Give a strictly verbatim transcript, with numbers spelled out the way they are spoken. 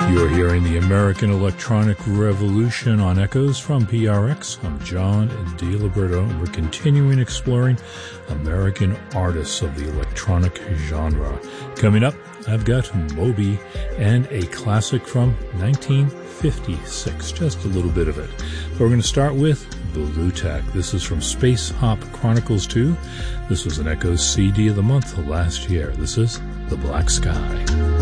You're hearing the American Electronic Revolution on Echoes from P R X. I'm John DiLiberto, and we're continuing exploring American artists of the electronic genre. Coming up, I've got Moby and a classic from nineteen fifty-six, just a little bit of it. But we're going to start with Blu-Tack. This is from Space Hop Chronicles two. This was an Echoes C D of the month last year. This is The Black Sky.